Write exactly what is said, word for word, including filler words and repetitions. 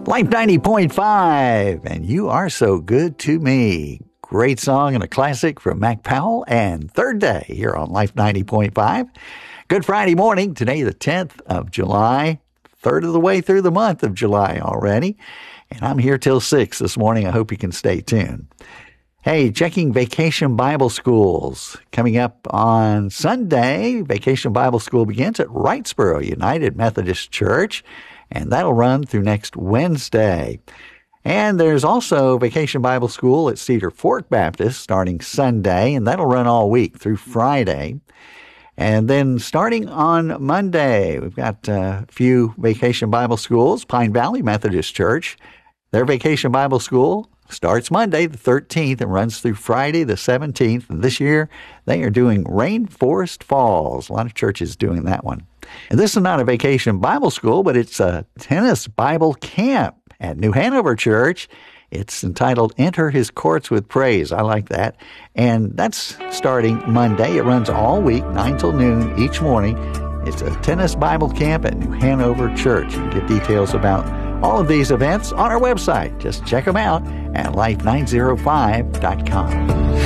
Life ninety point five, and You Are So Good to Me. Great song and a classic from Mac Powell and Third Day here on Life ninety point five. Good Friday morning, today the tenth of July, third of the way through the month of July already. And I'm here till six this morning. I hope you can stay tuned. Hey, checking Vacation Bible Schools. Coming up on Sunday, Vacation Bible School begins at Wrightsboro United Methodist Church, and that'll run through next Wednesday. And there's also Vacation Bible School at Cedar Fork Baptist starting Sunday, and that'll run all week through Friday. And then starting on Monday, we've got a few Vacation Bible Schools. Pine Valley Methodist Church, their Vacation Bible School starts Monday the thirteenth and runs through Friday the seventeenth. And this year, they are doing Rainforest Falls. A lot of churches doing that one. And this is not a Vacation Bible School, but it's a tennis Bible camp at New Hanover Church. It's entitled Enter His Courts with Praise. I like that. And that's starting Monday. It runs all week, nine till noon each morning. It's a tennis Bible camp at New Hanover Church. You can get details about all of these events on our website. Just check them out at life nine oh five dot com.